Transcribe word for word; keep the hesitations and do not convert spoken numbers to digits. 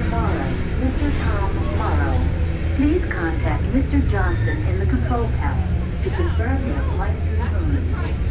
tomorrow, Mister Tom Morrow. Please contact Mister Johnson in the control tower to confirm your flight to the moon.